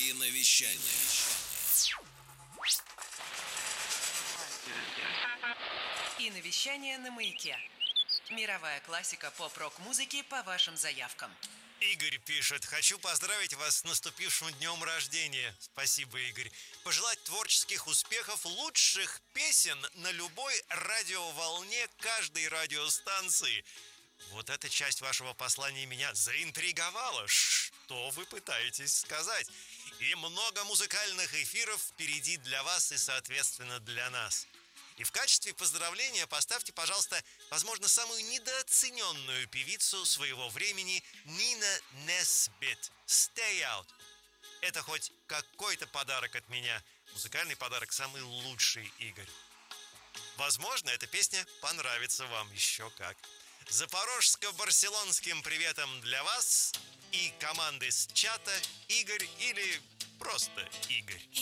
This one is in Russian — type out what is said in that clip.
и навещание. И навещание на Маяке. Мировая классика поп-рок-музыки по вашим заявкам. Игорь пишет: хочу поздравить вас с наступившим днем рождения. Спасибо, Игорь. Пожелать творческих успехов, лучших песен на любой радиоволне каждой радиостанции. Вот эта часть вашего послания меня заинтриговала. Что вы пытаетесь сказать? И много музыкальных эфиров впереди для вас и, соответственно, для нас. И в качестве поздравления поставьте, пожалуйста, возможно, самую недооцененную певицу своего времени Нина Несбит. Stay Out. Это хоть какой-то подарок от меня. Музыкальный подарок самый лучший, Игорь. Возможно, эта песня понравится вам еще как. Запорожско-барселонским приветом для вас и команды с чата Игорь или просто Игорь.